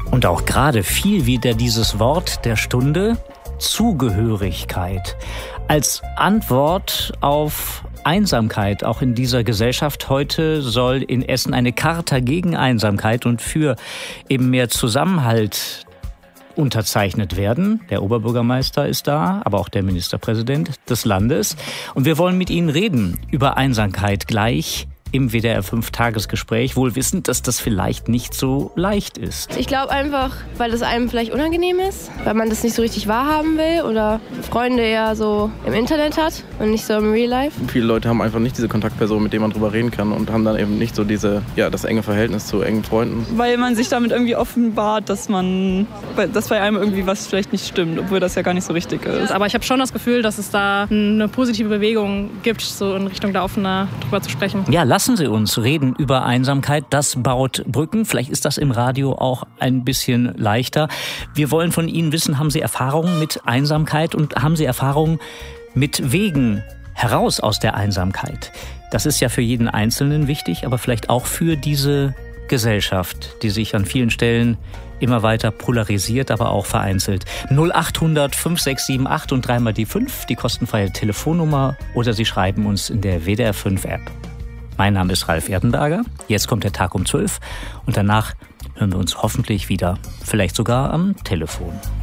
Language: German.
Und auch gerade fiel wieder dieses Wort der Stunde, Zugehörigkeit, als Antwort auf Einsamkeit. Auch in dieser Gesellschaft heute soll in Essen eine Charta gegen Einsamkeit und für eben mehr Zusammenhalt unterzeichnet werden. Der Oberbürgermeister ist da, aber auch der Ministerpräsident des Landes. Und wir wollen mit Ihnen reden über Einsamkeit gleich im WDR 5 Tagesgespräch, wohl wissend, dass das vielleicht nicht so leicht ist. Ich glaube einfach, weil es einem vielleicht unangenehm ist, weil man das nicht so richtig wahrhaben will oder Freunde eher so im Internet hat und nicht so im Real Life. Viele Leute haben einfach nicht diese Kontaktperson, mit der man drüber reden kann und haben dann eben nicht so das enge Verhältnis zu engen Freunden. Weil man sich damit irgendwie offenbart, dass bei einem irgendwie was vielleicht nicht stimmt, obwohl das ja gar nicht so richtig ist. Aber ich habe schon das Gefühl, dass es da eine positive Bewegung gibt, so in Richtung da offener drüber zu sprechen. Ja, lassen Sie uns reden über Einsamkeit. Das baut Brücken. Vielleicht ist das im Radio auch ein bisschen leichter. Wir wollen von Ihnen wissen, haben Sie Erfahrungen mit Einsamkeit und haben Sie Erfahrungen mit Wegen heraus aus der Einsamkeit? Das ist ja für jeden Einzelnen wichtig, aber vielleicht auch für diese Gesellschaft, die sich an vielen Stellen immer weiter polarisiert, aber auch vereinzelt. 0800 5678 und 3 mal die 5, die kostenfreie Telefonnummer, oder Sie schreiben uns in der WDR 5 App. Mein Name ist Ralf Erdenberger. Jetzt kommt der Tag um 12 und danach hören wir uns hoffentlich wieder, vielleicht sogar am Telefon.